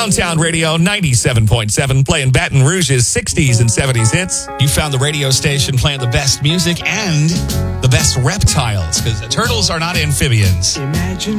Downtown Radio 97.7, playing Baton Rouge's 60s and 70s hits. You found the radio station playing the best music and the best reptiles, because turtles are not amphibians. Imagine